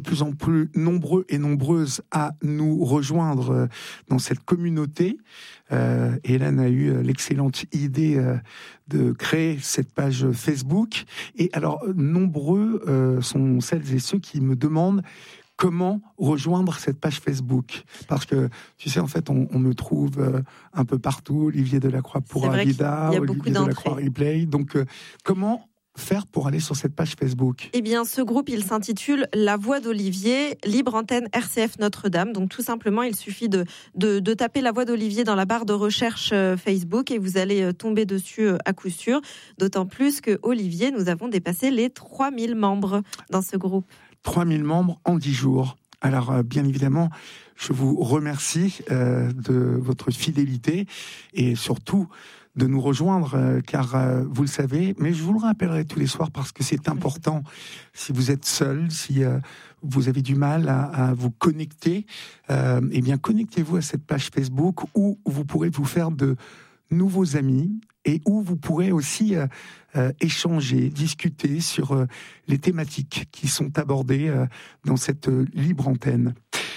plus en plus nombreux et nombreuses à nous rejoindre dans cette communauté. Hélène a eu l'excellente idée de créer cette page Facebook. Et alors, nombreux sont celles et ceux qui me demandent comment rejoindre cette page Facebook. Parce que, tu sais, en fait, on me trouve un peu partout. Olivier Delacroix pour Avida, Olivier Delacroix Replay. Donc, comment faire pour aller sur cette page Facebook? Eh bien, ce groupe, il s'intitule La Voix d'Olivier, libre antenne RCF Notre-Dame. Donc, tout simplement, il suffit de taper La Voix d'Olivier dans la barre de recherche Facebook et vous allez tomber dessus à coup sûr. D'autant plus que Olivier, nous avons dépassé les 3000 membres dans ce groupe. 3000 membres en 10 jours. Alors, bien évidemment, je vous remercie de votre fidélité et surtout de nous rejoindre, car vous le savez, mais je vous le rappellerai tous les soirs parce que c'est important. Si vous êtes seul, si vous avez du mal à vous connecter, eh bien, connectez-vous à cette page Facebook où vous pourrez vous faire de nouveaux amis et où vous pourrez aussi échanger, discuter sur les thématiques qui sont abordées dans cette libre antenne.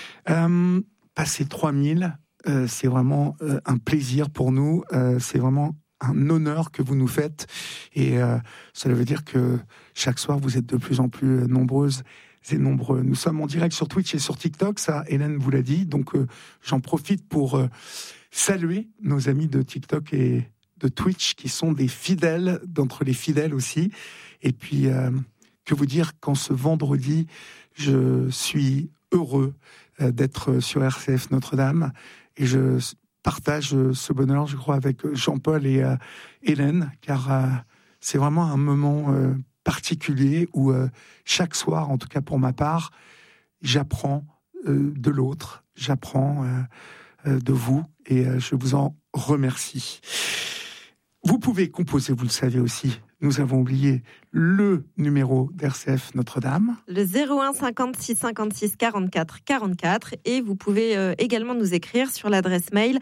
Passer 3000, c'est vraiment un plaisir pour nous, c'est vraiment un honneur que vous nous faites et cela veut dire que chaque soir vous êtes de plus en plus nombreuses et nombreux. Nous sommes en direct sur Twitch et sur TikTok, ça Hélène vous l'a dit, donc j'en profite pour saluer nos amis de TikTok et de Twitch qui sont des fidèles, d'entre les fidèles aussi. Et puis, que vous dire qu'en ce vendredi, je suis heureux d'être sur RCF Notre-Dame et je partage ce bonheur, je crois, avec Jean-Paul et Hélène, car c'est vraiment un moment particulier où chaque soir, en tout cas pour ma part, j'apprends de l'autre, j'apprends de vous et je vous en remercie. Vous pouvez composer, vous le savez aussi, nous avons oublié le numéro d'RCF Notre-Dame. Le 01 56 56 44 44 et vous pouvez également nous écrire sur l'adresse mail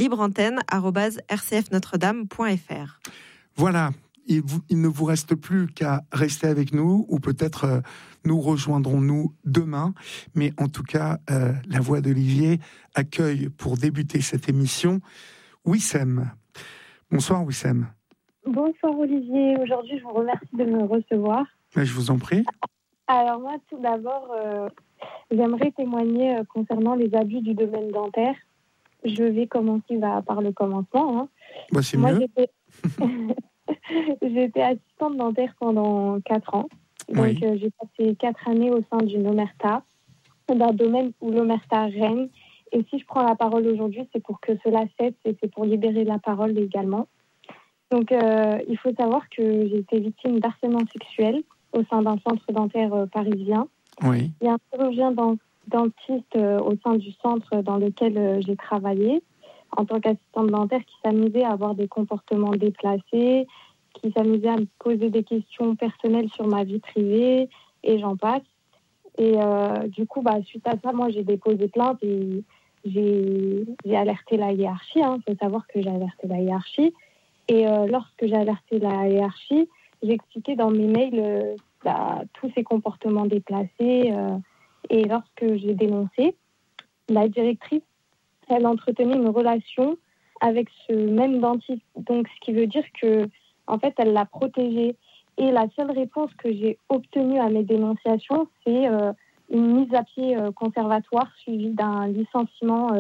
libreantenne@rcfnotredame.fr. Voilà, il ne vous reste plus qu'à rester avec nous ou peut-être nous rejoindrons-nous demain. Mais en tout cas, la Voix d'Olivier accueille pour débuter cette émission Wissem. Bonsoir Wissem. Bonsoir Olivier, aujourd'hui je vous remercie de me recevoir. Mais je vous en prie. Alors moi tout d'abord, j'aimerais témoigner concernant les abus du domaine dentaire. Je vais commencer par le commencement. Hein. Bah, c'est moi, mieux. J'étais assistante dentaire pendant 4 ans. Donc oui. J'ai passé 4 années au sein d'une omerta, d'un domaine où l'omerta règne. Et si je prends la parole aujourd'hui, c'est pour que cela cesse et c'est pour libérer la parole également. Donc, il faut savoir que j'ai été victime d'harcèlement sexuel au sein d'un centre dentaire parisien. Oui. Il y a un chirurgien dentiste au sein du centre dans lequel j'ai travaillé en tant qu'assistante dentaire qui s'amusait à avoir des comportements déplacés, qui s'amusait à me poser des questions personnelles sur ma vie privée et j'en passe. Et du coup, suite à ça, moi, j'ai déposé plainte et j'ai alerté la hiérarchie. Il faut savoir que j'ai alerté la hiérarchie. Et lorsque j'ai alerté la hiérarchie, j'ai expliqué dans mes mails tous ces comportements déplacés. Et lorsque j'ai dénoncé, la directrice, elle entretenait une relation avec ce même dentiste. Donc, ce qui veut dire que, en fait, elle l'a protégé. Et la seule réponse que j'ai obtenue à mes dénonciations, c'est une mise à pied conservatoire suivie d'un licenciement.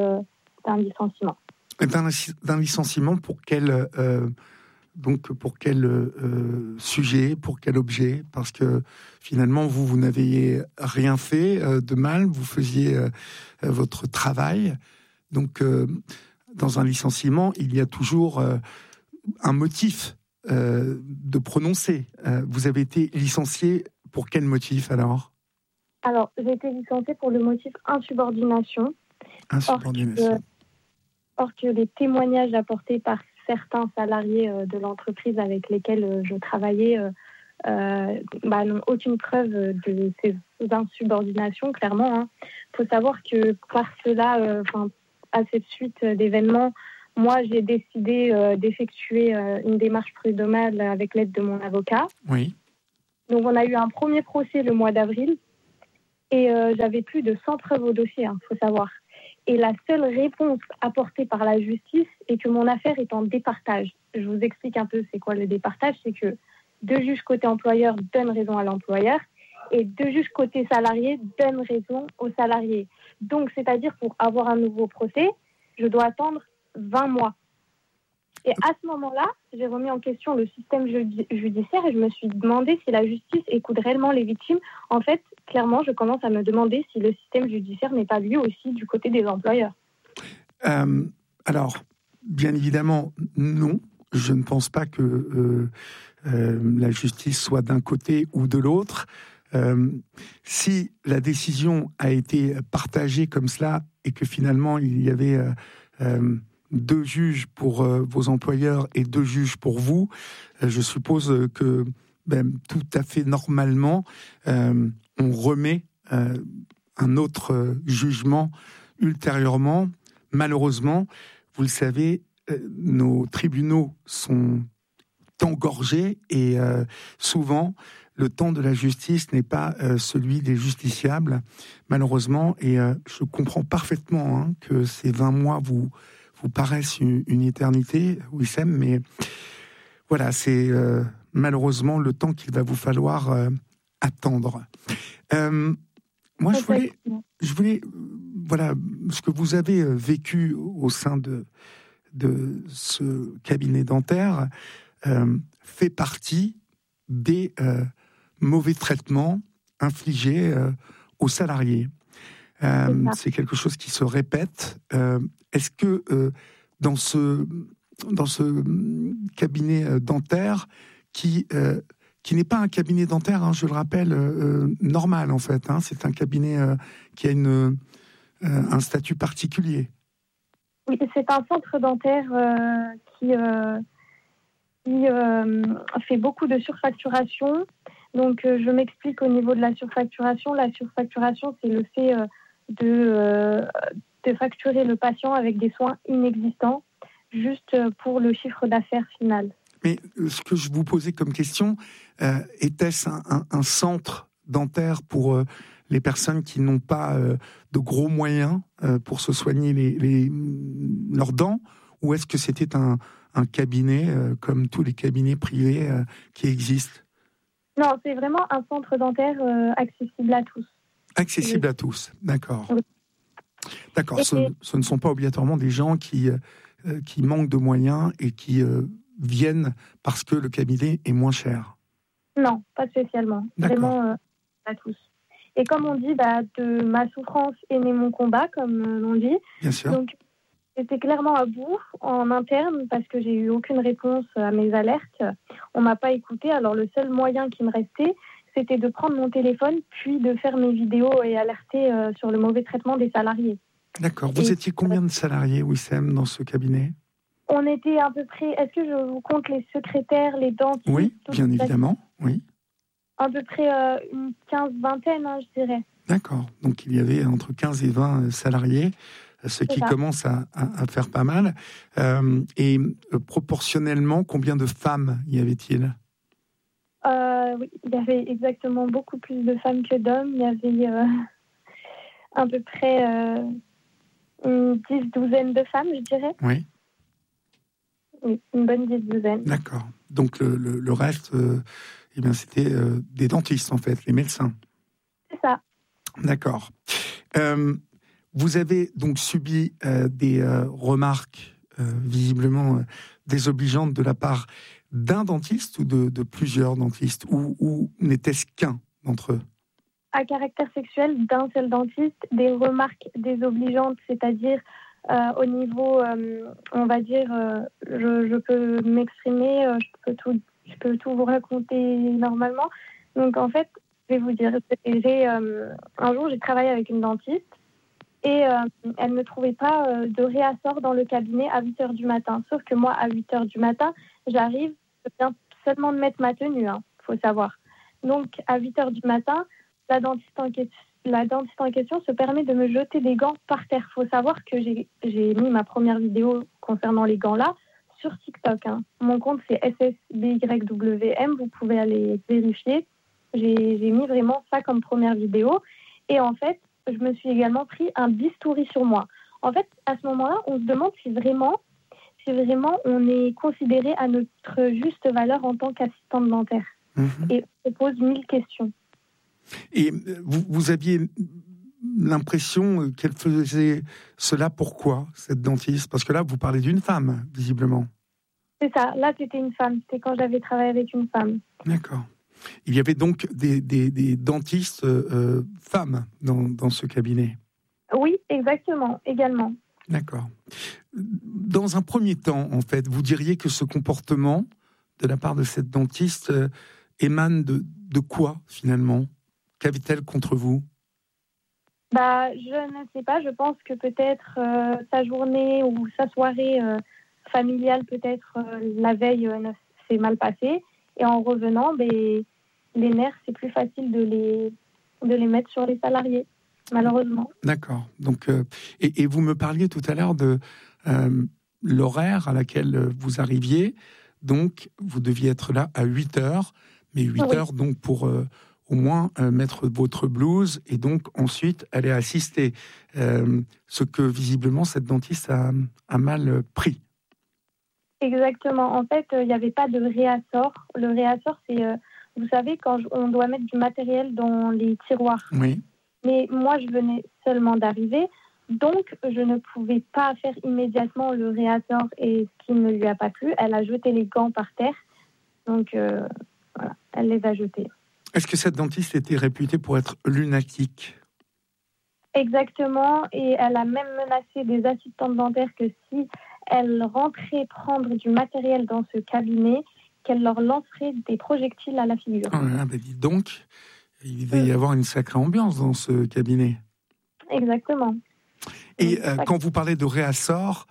D'un licenciement pour quel sujet, pour quel objet? Parce que finalement, vous n'aviez rien fait de mal, vous faisiez votre travail. Donc, dans un licenciement, il y a toujours un motif de prononcer. Vous avez été licencié pour quel motif alors? Alors, j'ai été licenciée pour le motif insubordination. Or que les témoignages apportés par certains salariés de l'entreprise avec lesquels je travaillais n'ont aucune preuve de ces insubordinations, clairement. Il faut savoir que par cela, à cette suite d'événements, moi, j'ai décidé d'effectuer une démarche prud'homale avec l'aide de mon avocat. Oui. Donc, on a eu un premier procès le mois d'avril. Et j'avais plus de 100 preuves au dossier, faut savoir. Et la seule réponse apportée par la justice est que mon affaire est en départage. Je vous explique un peu c'est quoi le départage. C'est que 2 juges côté employeur donnent raison à l'employeur et 2 juges côté salarié donnent raison aux salariés. Donc, c'est-à-dire pour avoir un nouveau procès, je dois attendre 20 mois. Et à ce moment-là, j'ai remis en question le système judiciaire et je me suis demandé si la justice écoute réellement les victimes. En fait, clairement, je commence à me demander si le système judiciaire n'est pas lui aussi du côté des employeurs. Alors, bien évidemment, non. Je ne pense pas que la justice soit d'un côté ou de l'autre. Si la décision a été partagée comme cela et que finalement il y avait 2 juges pour vos employeurs et 2 juges pour vous, je suppose que tout à fait normalement, on remet un autre jugement ultérieurement. Malheureusement, vous le savez, nos tribunaux sont engorgés et souvent le temps de la justice n'est pas celui des justiciables, malheureusement, et je comprends parfaitement que ces 20 mois vous paraissent une éternité, Wissem, mais voilà, c'est malheureusement le temps qu'il va vous falloir attendre. Moi, je voulais, voilà, ce que vous avez vécu au sein de ce cabinet dentaire fait partie des mauvais traitements infligés aux salariés. C'est quelque chose qui se répète. Est-ce que dans ce cabinet dentaire qui n'est pas un cabinet dentaire, je le rappelle, normal en fait, c'est un cabinet qui a un statut particulier. Oui, c'est un centre dentaire qui fait beaucoup de surfacturation. Donc, je m'explique au niveau de la surfacturation. La surfacturation, c'est le fait de facturer le patient avec des soins inexistants, juste pour le chiffre d'affaires final. Mais ce que je vous posais comme question, était-ce un centre dentaire pour les personnes qui n'ont pas de gros moyens pour se soigner leurs dents, ou est-ce que c'était un cabinet comme tous les cabinets privés qui existent? Non, c'est vraiment un centre dentaire accessible à tous. Accessible à tous, d'accord. Oui. D'accord, ce ne sont pas obligatoirement des gens qui manquent de moyens et qui viennent parce que le cabinet est moins cher. Non, pas spécialement. D'accord. Vraiment à tous. Et comme on dit, de ma souffrance est né mon combat, comme l'on dit. Bien sûr. Donc, j'étais clairement à bout en interne parce que j'ai eu aucune réponse à mes alertes. On m'a pas écouté. Alors, le seul moyen qui me restait, c'était de prendre mon téléphone, puis de faire mes vidéos et alerter sur le mauvais traitement des salariés. D'accord. Vous étiez combien de salariés, Wissem, dans ce cabinet? On était à peu près... Est-ce que je vous compte les secrétaires, les dentistes? Oui, bien évidemment, oui. À peu près une 15-vingtaine, je dirais. D'accord. Donc, il y avait entre 15 et 20 salariés, ce qui commence à faire pas mal. Et proportionnellement, combien de femmes y avait-il? Oui, il y avait exactement beaucoup plus de femmes que d'hommes. Il y avait à peu près une 10-12 de femmes, je dirais. Oui. Oui, une bonne 10-12. D'accord. Donc, le reste, c'était des dentistes, en fait, les médecins. C'est ça. D'accord. Vous avez donc subi des remarques visiblement désobligeantes de la part d'un dentiste ou de plusieurs dentistes, ou n'était-ce qu'un d'entre eux? À caractère sexuel, d'un seul dentiste, des remarques désobligeantes, c'est-à-dire au niveau, on va dire, je peux m'exprimer, je peux tout vous raconter normalement. Donc en fait, je vais vous dire, un jour j'ai travaillé avec une dentiste et elle ne trouvait pas de réassort dans le cabinet à 8h du matin. Sauf que moi, à 8h du matin, j'arrive, je viens seulement de mettre ma tenue, faut savoir. Donc à 8h du matin, la dentiste en question se permet de me jeter des gants par terre. Il faut savoir que j'ai mis ma première vidéo concernant les gants-là sur TikTok. Mon compte, c'est SSBYWM. Vous pouvez aller vérifier. J'ai mis vraiment ça comme première vidéo. Et en fait, je me suis également pris un bistouri sur moi. En fait, à ce moment-là, on se demande si vraiment on est considéré à notre juste valeur en tant qu'assistante dentaire. Et on se pose 1000 questions. Et vous aviez l'impression qu'elle faisait cela pourquoi, cette dentiste? Parce que là, vous parlez d'une femme, visiblement. C'est ça, là c'était une femme, c'était quand j'avais travaillé avec une femme. D'accord. Il y avait donc des dentistes femmes dans ce cabinet? Oui, exactement, également. D'accord. Dans un premier temps, en fait, vous diriez que ce comportement de la part de cette dentiste émane de quoi, finalement? Qu'avait-elle contre vous? Je ne sais pas, je pense que peut-être sa journée ou sa soirée familiale, peut-être la veille, s'est mal passée. Et en revenant, les nerfs, c'est plus facile de les mettre sur les salariés, malheureusement. D'accord. Donc, et vous me parliez tout à l'heure de l'horaire à laquelle vous arriviez. Donc, vous deviez être là à 8 heures, mais 8 heures donc pour au moins mettre votre blouse et donc ensuite aller assister. Ce que visiblement cette dentiste a mal pris. Exactement. En fait, il n'y avait pas de réassort. Le réassort, c'est, vous savez, quand on doit mettre du matériel dans les tiroirs. Oui. Mais moi, je venais seulement d'arriver, donc je ne pouvais pas faire immédiatement le réassort et ce qui ne lui a pas plu. Elle a jeté les gants par terre, donc voilà, elle les a jetés. Est-ce que cette dentiste était réputée pour être lunatique? Exactement, et elle a même menacé des assistantes dentaires que si elles rentraient prendre du matériel dans ce cabinet, qu'elle leur lancerait des projectiles à la figure. Oh là là, dis donc, il devait y avoir une sacrée ambiance dans ce cabinet. Exactement. Et quand vous parlez de réassort,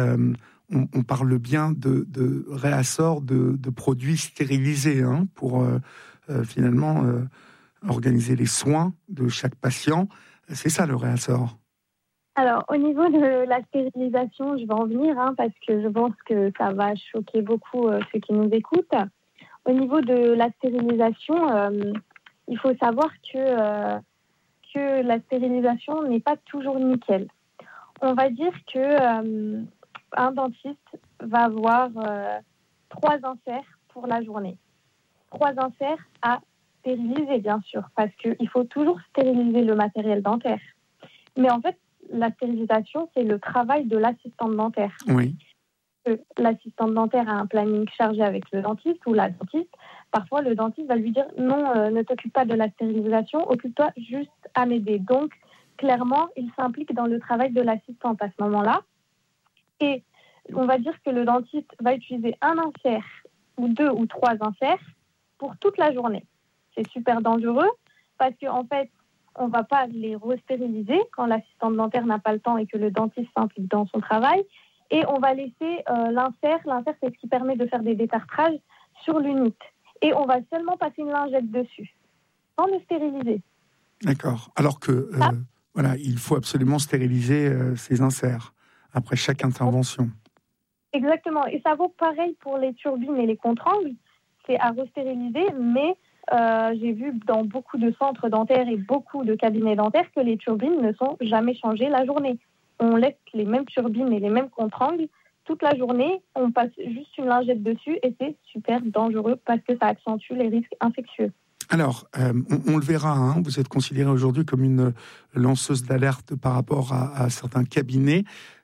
on parle bien de réassort de produits stérilisés pour finalement organiser les soins de chaque patient. C'est ça le réassort. Alors, au niveau de la stérilisation, je vais en venir parce que je pense que ça va choquer beaucoup ceux qui nous écoutent. Au niveau de la stérilisation, il faut savoir que la stérilisation n'est pas toujours nickel. On va dire que un dentiste va avoir 3 inserts pour la journée. 3 inserts à stériliser, bien sûr, parce qu'il faut toujours stériliser le matériel dentaire. Mais en fait, la stérilisation, c'est le travail de l'assistante dentaire. Oui. L'assistante dentaire a un planning chargé avec le dentiste ou la dentiste. Parfois, le dentiste va lui dire « Non, ne t'occupe pas de la stérilisation, occupe-toi juste à m'aider. » Donc, clairement, il s'implique dans le travail de l'assistante à ce moment-là. Et on va dire que le dentiste va utiliser un insert ou 2 ou 3 inserts pour toute la journée. C'est super dangereux parce qu'en fait, on ne va pas les restériliser quand l'assistante dentaire n'a pas le temps et que le dentiste s'implique dans son travail. Et on va laisser l'insert. L'insert, c'est ce qui permet de faire des détartrages sur l'unité. Et on va seulement passer une lingette dessus, sans le stériliser. D'accord. Alors que, voilà, il faut absolument stériliser ces inserts après chaque intervention. Exactement. Et ça vaut pareil pour les turbines et les contre-angles. C'est à restériliser, mais j'ai vu dans beaucoup de centres dentaires et beaucoup de cabinets dentaires que les turbines ne sont jamais changées la journée. On laisse les mêmes turbines et les mêmes contre-angles toute la journée. On passe juste une lingette dessus et c'est super dangereux parce que ça accentue les risques infectieux. Alors, on le verra, vous êtes considérée aujourd'hui comme une lanceuse d'alerte par rapport à certains cabinets,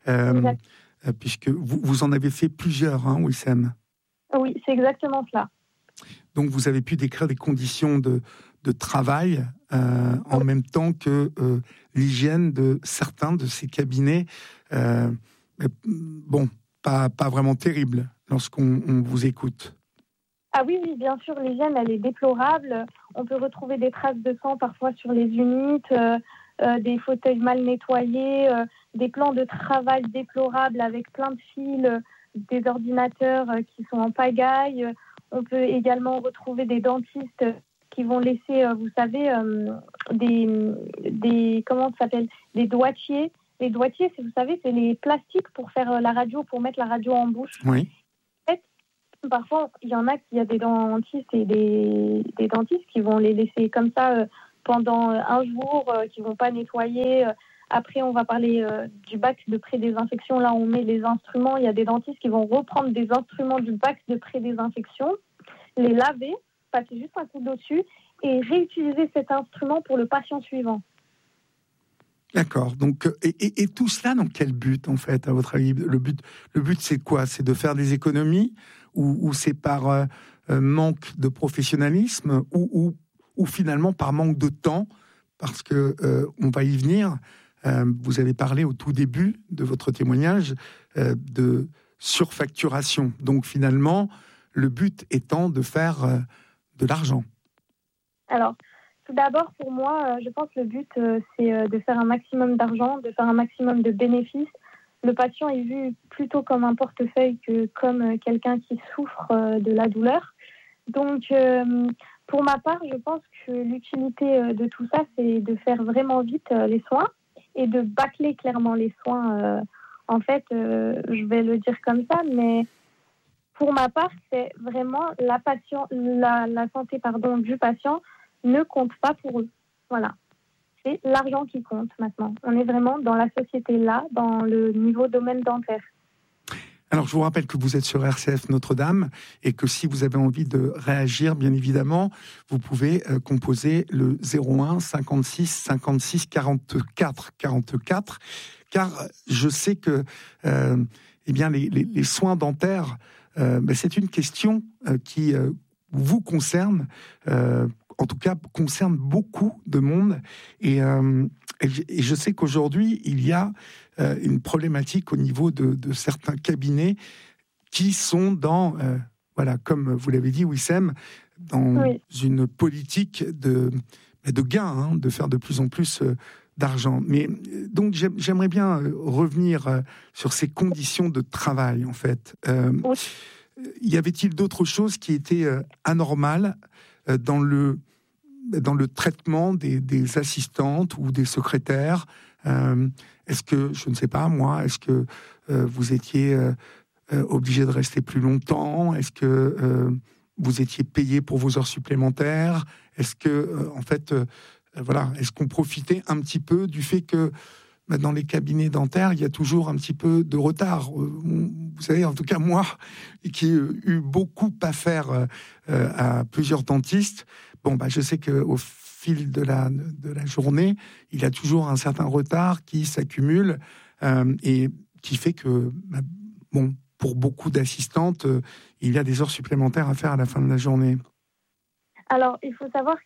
puisque vous en avez fait plusieurs, Wissem. Oui, c'est exactement cela. Donc, vous avez pu décrire des conditions de travail en même temps que l'hygiène de certains de ces cabinets. Pas vraiment terrible lorsqu'on vous écoute. Ah oui, bien sûr, l'hygiène, elle est déplorable. On peut retrouver des traces de sang parfois sur les unités, des fauteuils mal nettoyés, des plans de travail déplorables avec plein de fils, des ordinateurs qui sont en pagaille. On peut également retrouver des dentistes qui vont laisser, vous savez, comment ça s'appelle, des doigtiers. Les doigtiers, vous savez, c'est les plastiques pour faire la radio, pour mettre la radio en bouche. Oui. Parfois, il y en a qui a des dentistes et des dentistes qui vont les laisser comme ça pendant un jour, qui ne vont pas nettoyer. Après, on va parler du bac de pré-désinfection. Là, on met les instruments. Il y a des dentistes qui vont reprendre des instruments du bac de pré-désinfection, les laver, passer juste un coup d'eau dessus et réutiliser cet instrument pour le patient suivant. D'accord. Donc, et tout cela dans quel but, en fait, à votre avis? Le but, c'est quoi? C'est de faire des économies ou c'est par manque de professionnalisme ou finalement par manque de temps? Parce que on va y venir. Vous avez parlé au tout début de votre témoignage de surfacturation. Donc, finalement, le but étant de faire de l'argent. Alors, tout d'abord, pour moi, je pense que le but, c'est de faire un maximum d'argent, de faire un maximum de bénéfices. Le patient est vu plutôt comme un portefeuille que comme quelqu'un qui souffre de la douleur. Donc, pour ma part, je pense que l'utilité de tout ça, c'est de faire vraiment vite les soins et de bâcler clairement les soins. En fait, je vais le dire comme ça, mais pour ma part, c'est vraiment la santé du patient ne compte pas pour eux. Voilà. C'est l'argent qui compte maintenant. On est vraiment dans la société là, dans le niveau domaine dentaire. Alors, je vous rappelle que vous êtes sur RCF Notre-Dame et que si vous avez envie de réagir, bien évidemment, vous pouvez composer le 01 56 56 44 44, car je sais que eh bien, les soins dentaires, c'est une question qui vous concerne, en tout cas concerne beaucoup de monde. Et je sais qu'aujourd'hui, il y a une problématique au niveau de certains cabinets qui sont dans, voilà, comme vous l'avez dit, Wissem, dans une politique de gain, de faire de plus en plus d'argent. Mais donc, j'aimerais bien revenir sur ces conditions de travail, en fait. Y avait-il d'autres choses qui étaient anormales dans le traitement des assistantes ou des secrétaires? Est-ce que, je ne sais pas moi, est-ce que vous étiez obligé de rester plus longtemps? Est-ce que vous étiez payé pour vos heures supplémentaires? Est-ce que, en fait, voilà, est-ce qu'on profitait un petit peu du fait que dans les cabinets dentaires, il y a toujours un petit peu de retard? Vous savez, en tout cas moi, qui ai eu beaucoup à faire à plusieurs dentistes, je sais qu'au fil de la journée, il y a toujours un certain retard qui s'accumule et qui fait que, pour beaucoup d'assistantes, il y a des heures supplémentaires à faire à la fin de la journée. Alors, il faut savoir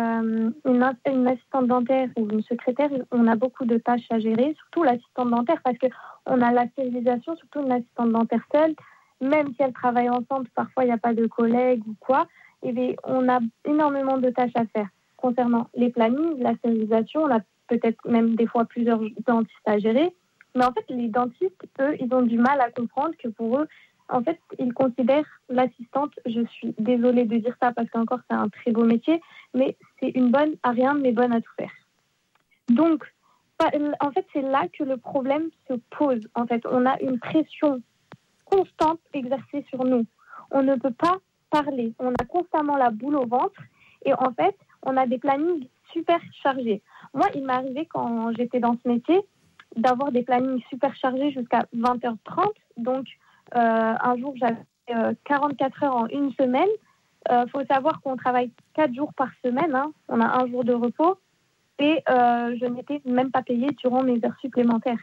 qu'une assistante dentaire ou une secrétaire, on a beaucoup de tâches à gérer, surtout l'assistante dentaire, parce qu'on a la stérilisation, surtout une assistante dentaire seule, même si elle travaille ensemble, parfois il n'y a pas de collègues ou quoi, et bien, on a énormément de tâches à faire concernant les plannings, la stérilisation, on a peut-être même des fois plusieurs dentistes à gérer, mais en fait, les dentistes, eux, ils ont du mal à comprendre que pour eux, en fait, ils considèrent l'assistante, je suis désolée de dire ça parce qu'encore c'est un très beau métier, mais c'est une bonne à rien, mais bonne à tout faire. Donc, en fait, c'est là que le problème se pose. En fait, on a une pression constante exercée sur nous. On ne peut pas parler. On a constamment la boule au ventre et en fait, on a des plannings super chargés. Moi, il m'est arrivé quand j'étais dans ce métier d'avoir des plannings super chargés jusqu'à 20h30. Donc, un jour, j'avais 44 heures en une semaine. Faut savoir qu'on travaille 4 jours par semaine. On a un jour de repos. Et je n'étais même pas payée durant mes heures supplémentaires.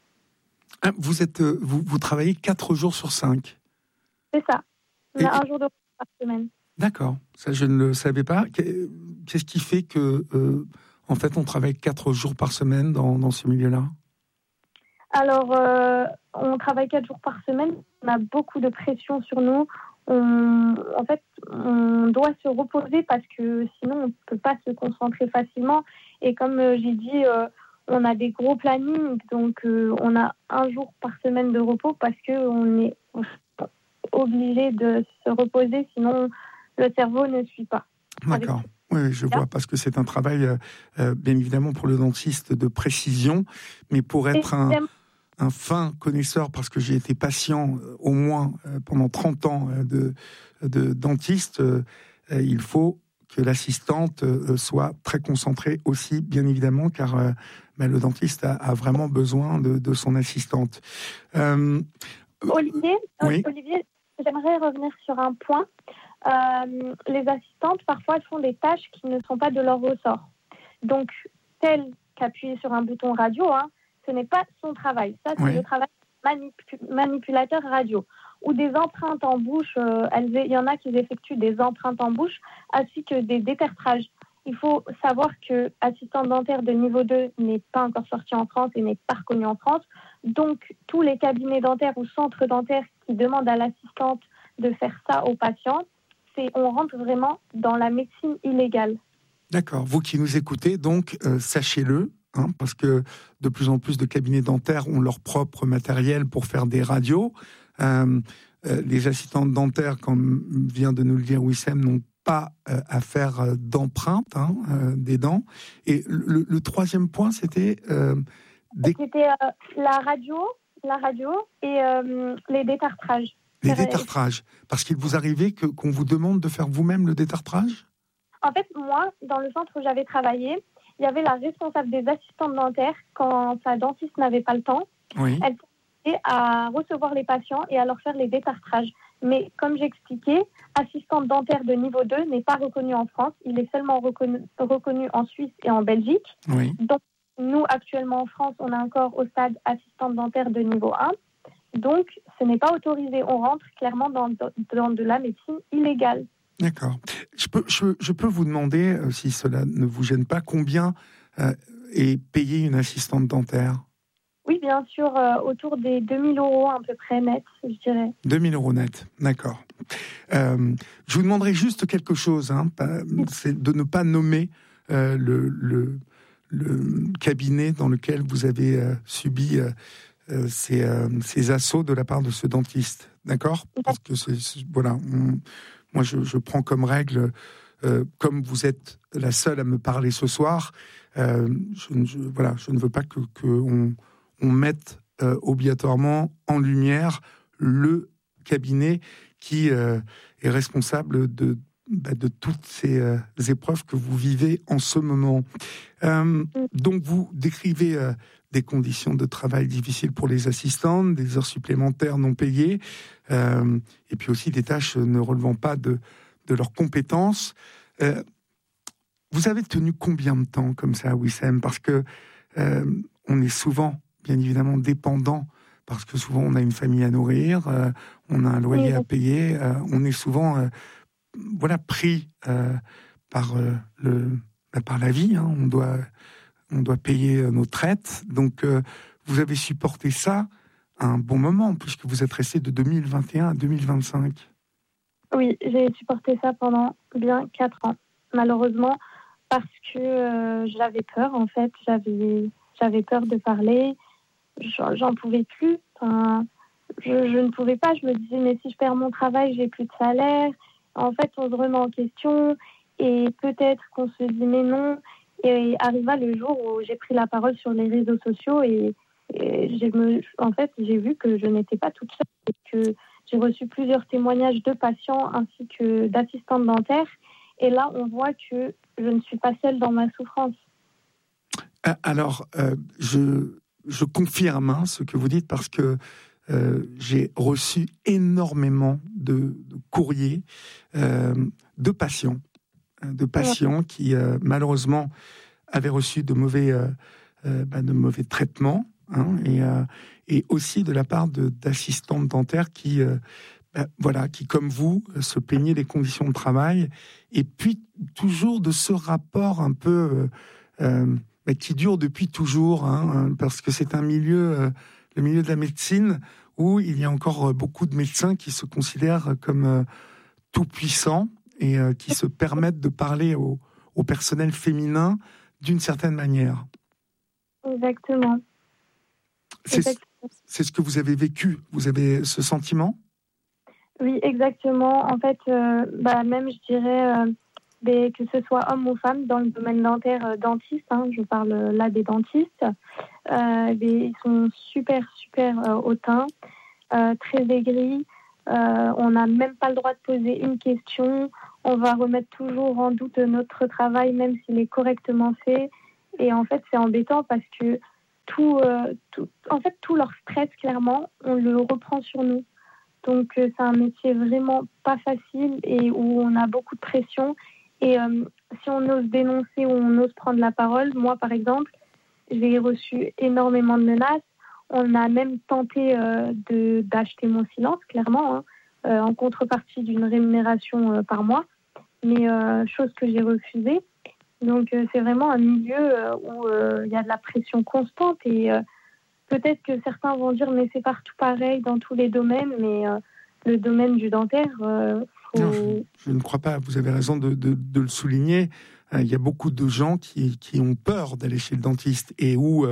Ah, vous travaillez 4 jours sur 5? C'est ça. On a un jour de repos par semaine. D'accord. Ça, je ne le savais pas. Qu'est-ce qui fait que, en fait, on travaille 4 jours par semaine dans ce milieu-là? Alors, on travaille 4 jours par semaine. On a beaucoup de pression sur nous. En fait, on doit se reposer parce que sinon, on ne peut pas se concentrer facilement. Et comme j'ai dit, on a des gros plannings. Donc, on a un jour par semaine de repos parce qu'on est obligé de se reposer. Sinon, le cerveau ne suit pas. D'accord. Oui, je vois, parce que c'est un travail, bien évidemment, pour le dentiste de précision, mais pour être un fin connaisseur, parce que j'ai été patient au moins pendant 30 ans de dentiste, il faut que l'assistante soit très concentrée aussi, bien évidemment, car le dentiste a vraiment besoin de son assistante. Olivier, oui. Olivier, j'aimerais revenir sur un point. Les assistantes, parfois, elles font des tâches qui ne sont pas de leur ressort. Donc, tel qu'appuyer sur un bouton radio, ce n'est pas son travail. Ça, c'est le travail manipulateur radio. Ou des empreintes en bouche. Il y en a qui effectuent des empreintes en bouche, ainsi que des détertrages. Il faut savoir que assistante dentaire de niveau 2 n'est pas encore sortie en France et n'est pas reconnue en France. Donc, tous les cabinets dentaires ou centres dentaires qui demandent à l'assistante de faire ça aux patients, on rentre vraiment dans la médecine illégale. D'accord. Vous qui nous écoutez, donc, sachez-le, parce que de plus en plus de cabinets dentaires ont leur propre matériel pour faire des radios. Les assistantes dentaires, comme vient de nous le dire Wissem, n'ont pas à faire d'empreintes des dents. Et le troisième point, c'était... C'était la radio et les détartrages. Les détartrages. Parce qu'il vous arrivait qu'on vous demande de faire vous-même le détartrage ? En fait, moi, dans le centre où j'avais travaillé, il y avait la responsable des assistantes dentaires. Quand sa dentiste n'avait pas le temps, elle s'aidait à recevoir les patients et à leur faire les détartrages. Mais comme j'expliquais, assistante dentaire de niveau 2 n'est pas reconnue en France. Il est seulement reconnu en Suisse et en Belgique. Oui. Donc, nous, actuellement en France, on est encore au stade assistante dentaire de niveau 1. Donc, ce n'est pas autorisé. On rentre clairement dans de la médecine illégale. D'accord. Je peux vous demander, si cela ne vous gêne pas, combien est payée une assistante dentaire ? Oui, bien sûr, autour des 2 000 € à peu près net, je dirais. 2 000 € net, d'accord. Je vous demanderai juste quelque chose, c'est de ne pas nommer le cabinet dans lequel vous avez subi ces assauts de la part de ce dentiste, d'accord ? Parce que voilà, moi je prends comme règle, comme vous êtes la seule à me parler ce soir, je ne veux pas qu'on mette obligatoirement en lumière le cabinet qui est responsable de toutes ces épreuves que vous vivez en ce moment. Donc vous décrivez des conditions de travail difficiles pour les assistantes, des heures supplémentaires non payées, et puis aussi des tâches ne relevant pas de leurs compétences. Vous avez tenu combien de temps comme ça, Wissem ? Parce que on est souvent, bien évidemment, dépendant, parce que souvent on a une famille à nourrir, on a un loyer à payer, on est souvent pris par la vie, on doit payer nos traites. Donc vous avez supporté ça un bon moment, puisque vous êtes resté de 2021 à 2025. Oui, j'ai supporté ça pendant bien 4 ans, malheureusement, parce que j'avais peur, en fait. J'avais peur de parler, j'en pouvais plus. Enfin, je ne pouvais pas, je me disais, mais si je perds mon travail, j'ai plus de salaire. En fait, on se remet en question et peut-être qu'on se dit, mais non. Et arriva le jour où j'ai pris la parole sur les réseaux sociaux et j'ai vu que je n'étais pas toute seule et que j'ai reçu plusieurs témoignages de patients ainsi que d'assistantes dentaires. Et là, on voit que je ne suis pas seule dans ma souffrance. Alors, je confirme ce que vous dites parce que j'ai reçu énormément de courriers de patients qui, malheureusement, avaient reçu de mauvais traitements, et aussi de la part d'assistantes dentaires qui, comme vous, se plaignaient des conditions de travail, et puis toujours de ce rapport un peu qui dure depuis toujours, parce que c'est un milieu, le milieu de la médecine, où il y a encore beaucoup de médecins qui se considèrent comme tout-puissants et qui se permettent de parler au personnel féminin d'une certaine manière. Exactement. C'est ce que vous avez vécu. Vous avez ce sentiment ? Oui, exactement. En fait, même, je dirais, que ce soit homme ou femme, dans le domaine dentaire, dentiste, je parle là des dentistes, ils sont super hautains, très aigris. On n'a même pas le droit de poser une question. on va remettre toujours en doute notre travail, même s'il est correctement fait. Et en fait, c'est embêtant parce que tout leur stress, clairement, on le reprend sur nous. Donc, c'est un métier vraiment pas facile et où on a beaucoup de pression. Et si on ose dénoncer ou on ose prendre la parole, moi, par exemple, j'ai reçu énormément de menaces. On a même tenté d'acheter mon silence, clairement, en contrepartie d'une rémunération par mois, mais chose que j'ai refusée. Donc, c'est vraiment un milieu où il y a de la pression constante et peut-être que certains vont dire mais c'est partout pareil dans tous les domaines, mais le domaine du dentaire, Non, je ne crois pas. Vous avez raison de le souligner. Il y a beaucoup de gens qui ont peur d'aller chez le dentiste et où,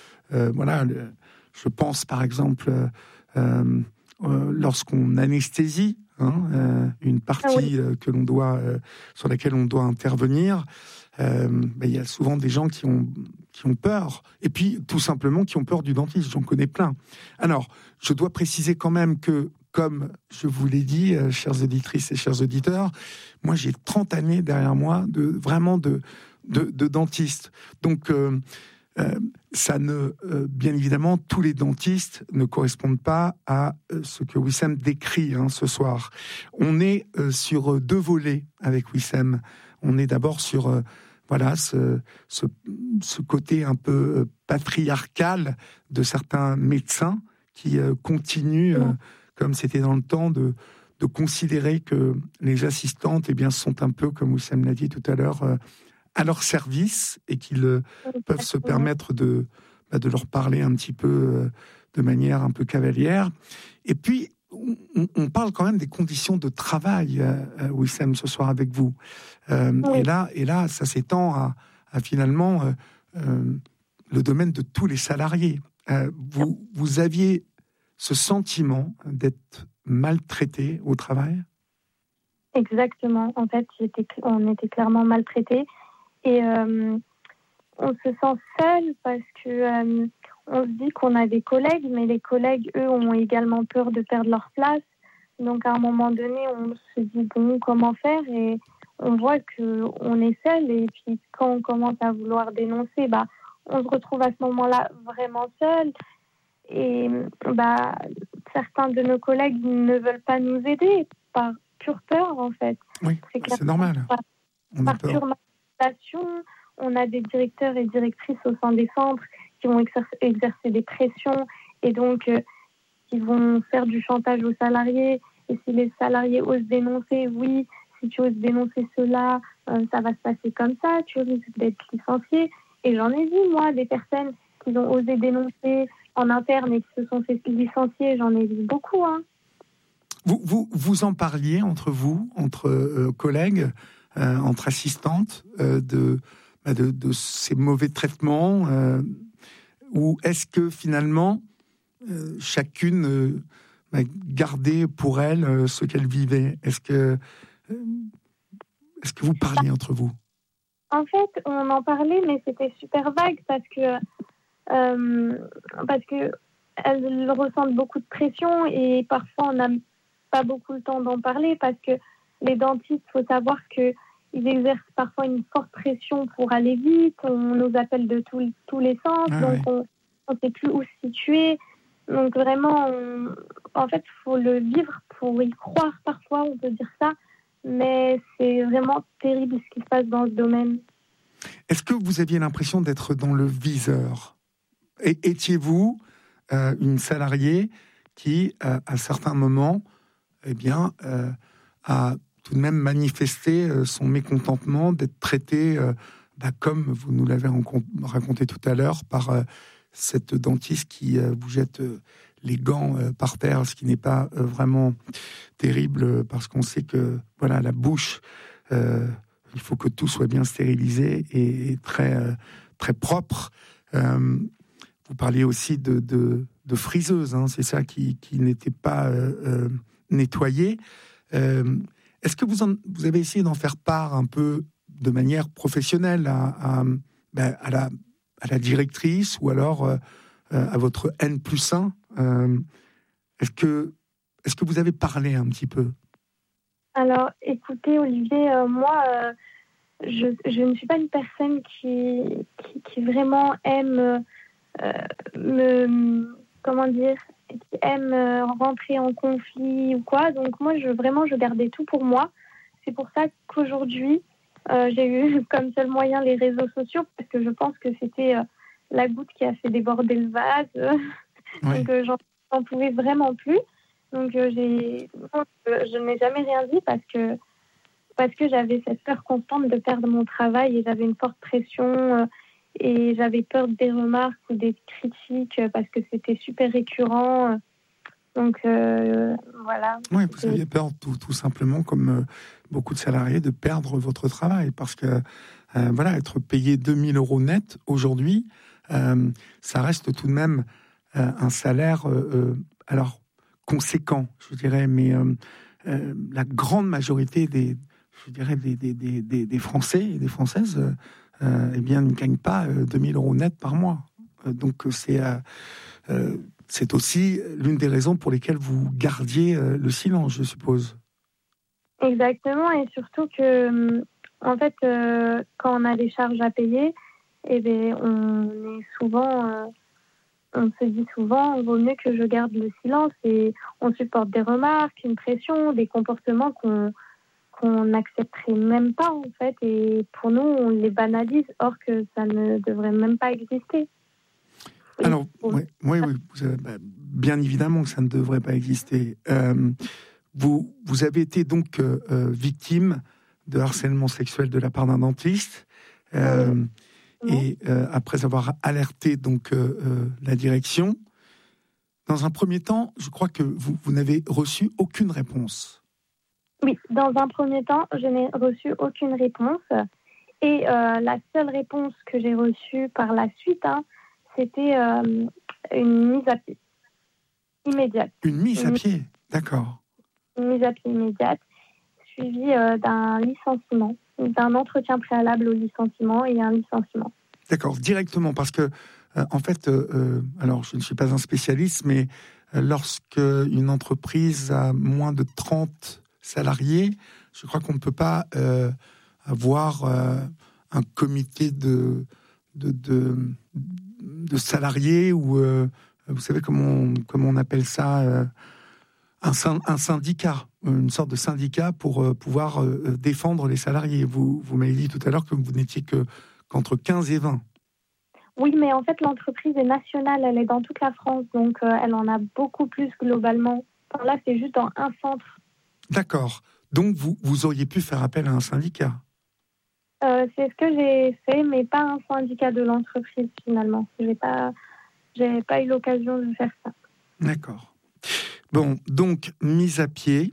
je pense par exemple lorsqu'on anesthésie une partie que l'on doit, sur laquelle on doit intervenir. Il y a souvent des gens qui ont peur, et puis tout simplement qui ont peur du dentiste. J'en connais plein. Alors, je dois préciser quand même que, comme je vous l'ai dit, chères auditrices et chers auditeurs, moi j'ai 30 années derrière moi de dentiste. Donc, ça bien évidemment, tous les dentistes ne correspondent pas à ce que Wissem décrit ce soir. On est sur deux volets avec Wissem. On est d'abord sur ce côté un peu patriarcal de certains médecins qui continuent, comme c'était dans le temps, de considérer que les assistantes sont un peu, comme Wissem l'a dit tout à l'heure, à leur service et qu'ils peuvent se permettre de leur parler un petit peu de manière un peu cavalière. Et puis, on parle quand même des conditions de travail, Wissem, ce soir avec vous. Et là, ça s'étend à finalement le domaine de tous les salariés. Vous aviez ce sentiment d'être maltraité au travail ? Exactement. En fait, on était clairement maltraités. Et on se sent seul parce que on se dit qu'on a des collègues, mais les collègues, eux, ont également peur de perdre leur place. Donc, à un moment donné, on se dit, bon, comment faire ? Et on voit qu'on est seul. Et puis, quand on commence à vouloir dénoncer, on se retrouve à ce moment-là vraiment seul. Et certains de nos collègues ne veulent pas nous aider par pure peur, en fait. Oui, c'est normal. Par pure manipulation. On a des directeurs et directrices au sein des centres qui vont exercer des pressions et donc qui vont faire du chantage aux salariés. Et si les salariés osent dénoncer, oui, si tu oses dénoncer cela, ça va se passer comme ça, tu risques d'être licencié. Et j'en ai vu, moi, des personnes qui ont osé dénoncer en interne et qui se sont fait licencier, j'en ai vu beaucoup. Vous en parliez entre vous, entre collègues, entre assistantes, de ces mauvais traitements, ou est-ce que finalement chacune gardait pour elle ce qu'elle vivait ? Est-ce que vous parliez entre vous ? En fait, on en parlait, mais c'était super vague parce que elles ressentent beaucoup de pression et parfois on n'a pas beaucoup le temps d'en parler parce que les dentistes, il faut savoir qu'ils exercent parfois une forte pression pour aller vite. On nous appelle de tous les sens, donc on ne sait plus où se situer. Donc vraiment, en fait, il faut le vivre pour y croire parfois, on peut dire ça. Mais c'est vraiment terrible ce qui se passe dans ce domaine. Est-ce que vous aviez l'impression d'être dans le viseur ? Étiez-vous une salariée qui, à certains moments, a tout de même manifesté son mécontentement d'être traitée, comme vous nous l'avez raconté tout à l'heure, par cette dentiste qui vous jette les gants par terre, ce qui n'est pas vraiment terrible, parce qu'on sait que la bouche, il faut que tout soit bien stérilisé et très, très propre. Vous parliez aussi de friseuses, c'est ça, qui n'était pas nettoyée. Est-ce que vous avez essayé d'en faire part un peu de manière professionnelle à la directrice ou alors à votre N+1 ? Est-ce que vous avez parlé un petit peu ? Alors, écoutez, Olivier, moi, je ne suis pas une personne qui vraiment aime comment dire, qui aime rentrer en conflit ou quoi. Donc moi, je gardais tout pour moi. C'est pour ça qu'aujourd'hui, j'ai eu comme seul moyen les réseaux sociaux, parce que je pense que c'était la goutte qui a fait déborder le vase. Oui. Donc j'en pouvais vraiment plus. Donc je n'ai jamais rien dit parce que j'avais cette peur constante de perdre mon travail et j'avais une forte pression et j'avais peur des remarques ou des critiques parce que c'était super récurrent. Donc voilà. Oui, vous aviez peur tout simplement, comme beaucoup de salariés, de perdre votre travail parce que voilà, être payé 2000 € net aujourd'hui, ça reste tout de même un salaire alors conséquent, je dirais, mais la grande majorité des Français et des Françaises eh bien, ne gagnent pas 2000 € net par mois. Donc c'est aussi l'une des raisons pour lesquelles vous gardiez le silence, je suppose. Exactement, et surtout que, en fait, quand on a des charges à payer, eh bien, on se dit souvent, il vaut mieux que je garde le silence, et on supporte des remarques, une pression, des comportements qu'on n'accepterait même pas, en fait, et pour nous, on les banalise, or que ça ne devrait même pas exister. Alors, oui, bien évidemment que ça ne devrait pas exister. Vous avez été donc victime de harcèlement sexuel de la part d'un dentiste, et après avoir alerté donc la direction, dans un premier temps, je crois que vous n'avez reçu aucune réponse. Oui, dans un premier temps, je n'ai reçu aucune réponse, et la seule réponse que j'ai reçue par la suite, c'était une mise à pied immédiate. Une mise à pied, d'accord. Une mise à pied immédiate, suivie d'un licenciement, d'un entretien préalable au licenciement et un licenciement. D'accord, directement, parce que, en fait, alors je ne suis pas un spécialiste, mais lorsque une entreprise a moins de 30 salariés, je crois qu'on ne peut pas avoir un comité de salariés ou, vous savez comment on appelle ça, un syndicat, une sorte de syndicat pour pouvoir défendre les salariés. Vous m'avez dit tout à l'heure que vous n'étiez qu'entre 15 et 20. Oui, mais en fait, l'entreprise est nationale, elle est dans toute la France, donc elle en a beaucoup plus globalement. Enfin, là, c'est juste dans un centre. D'accord. Donc, vous auriez pu faire appel à un syndicat? C'est ce que j'ai fait, mais pas un syndicat de l'entreprise, finalement. J'ai pas eu l'occasion de faire ça. D'accord. Bon, donc, mise à pied,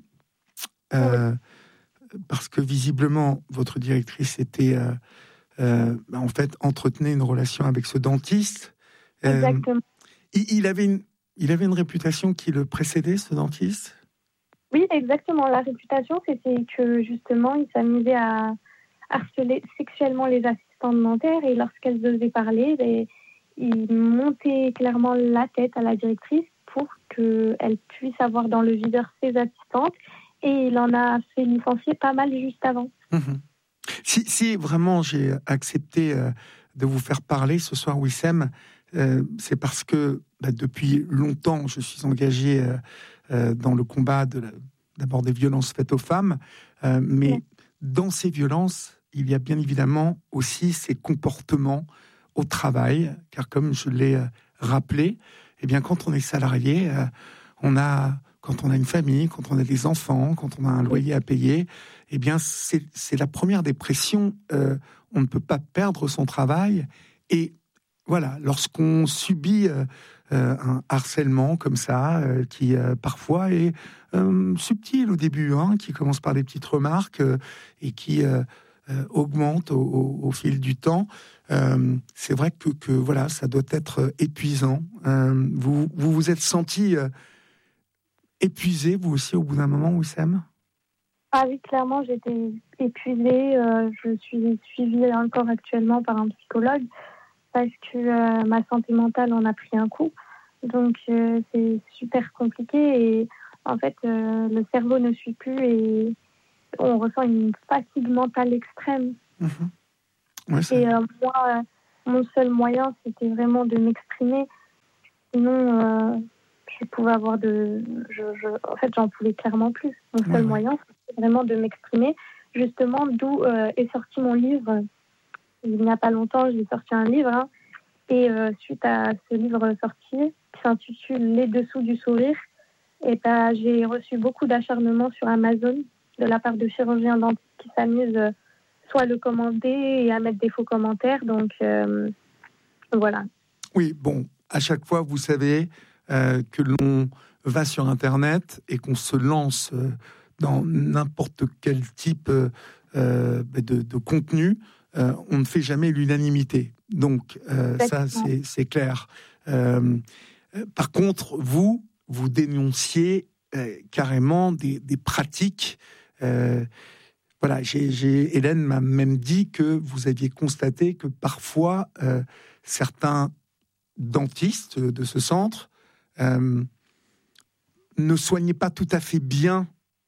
parce que visiblement, votre directrice était, en fait, entretenait une relation avec ce dentiste. Exactement. Il avait une réputation qui le précédait, ce dentiste? Oui, exactement. La réputation, c'était que, justement, il s'amusait à harceler sexuellement les assistantes dentaires, et lorsqu'elles osaient parler, il montait clairement la tête à la directrice pour qu'elle puisse avoir dans le viseur ses assistantes, et il en a fait licencier pas mal juste avant. Mmh. Si vraiment j'ai accepté de vous faire parler ce soir, Wissem, c'est parce que depuis longtemps, je suis engagé dans le combat d'abord des violences faites aux femmes, mais dans ces violences, il y a bien évidemment aussi ces comportements au travail, car comme je l'ai rappelé, eh bien, quand on est salarié, quand on a une famille, quand on a des enfants, quand on a un loyer à payer, eh bien, c'est la première des pressions. On ne peut pas perdre son travail. Et voilà, lorsqu'on subit un harcèlement comme ça, qui parfois est subtil au début, qui commence par des petites remarques et qui augmente au fil du temps, c'est vrai que voilà, ça doit être épuisant. Vous êtes senti épuisé, vous aussi, au bout d'un moment, Wissem? Ah oui, clairement, j'étais épuisée. Je suis suivie encore actuellement par un psychologue parce que ma santé mentale en a pris un coup. Donc, c'est super compliqué. Et en fait, le cerveau ne suit plus. on ressent une fatigue mentale extrême. Ouais, et moi, mon seul moyen, c'était vraiment de m'exprimer. Sinon, je pouvais avoir en fait, j'en pouvais clairement plus. Mon seul moyen, c'était vraiment de m'exprimer. Justement, d'où est sorti mon livre. Il n'y a pas longtemps, j'ai sorti un livre. Hein, et suite à ce livre sorti, qui s'intitule Les Dessous du sourire, et j'ai reçu beaucoup d'acharnement sur Amazon de la part de chirurgiens dentistes qui s'amusent soit à le commander et à mettre des faux commentaires. Donc, voilà. Oui, bon, à chaque fois, vous savez que l'on va sur Internet et qu'on se lance dans n'importe quel type de contenu, on ne fait jamais l'unanimité. Donc, ça, c'est clair. Par contre, vous dénonciez carrément des pratiques. Voilà, Hélène m'a même dit que vous aviez constaté que parfois, certains dentistes de ce centre ne soignaient pas tout à fait bien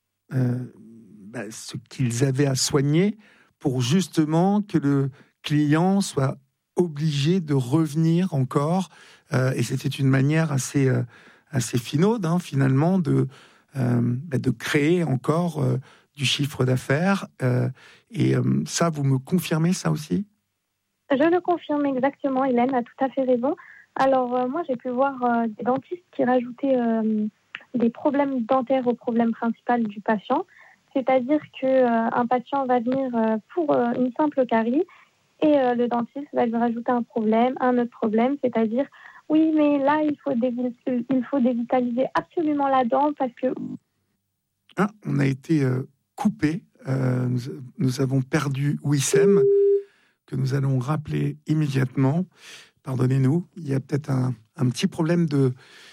ce qu'ils avaient à soigner pour justement que le client soit obligé de revenir encore. Et c'était une manière assez finaude, hein, finalement, de créer encore du chiffre d'affaires. Ça, vous me confirmez ça aussi ? Je le confirme exactement, Hélène a tout à fait raison. Alors, moi, j'ai pu voir des dentistes qui rajoutaient des problèmes dentaires au problème principal du patient. C'est-à-dire qu'un patient va venir pour une simple carie et le dentiste va lui rajouter un autre problème, c'est-à-dire oui, mais là, il faut dévitaliser absolument la dent parce que... Ah, on a été coupé. Nous avons perdu Wissem, que nous allons rappeler immédiatement. Pardonnez-nous, il y a peut-être un petit problème de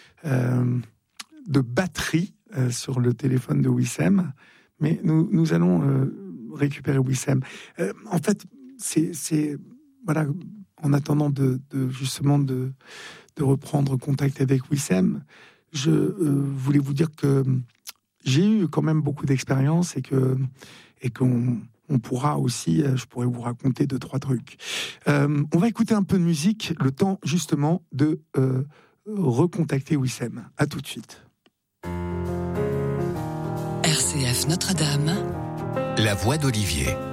batterie sur le téléphone de Wissem, mais nous allons récupérer Wissem. En fait, c'est voilà, en attendant justement de reprendre contact avec Wissem, je voulais vous dire que j'ai eu quand même beaucoup d'expérience et qu'on pourra aussi, je pourrais vous raconter 2-3 trucs. On va écouter un peu de musique, le temps justement de recontacter Wissem. À tout de suite. RCF Notre-Dame, la voix d'Olivier.